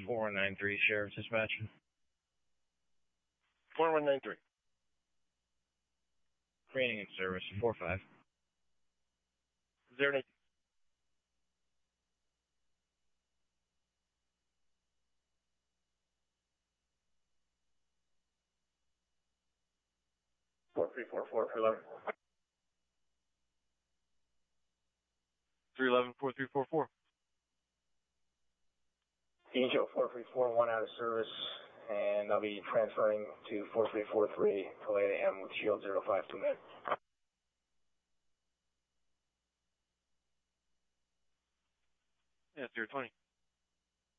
4193, Sheriff's Dispatch. 4193. Training and service, 45. 080. Four three four four 311. 311 4344. Angel 4341 out of service, and I'll be transferring to 4343 till 8 a.m. with Shield 052. Yeah, 020.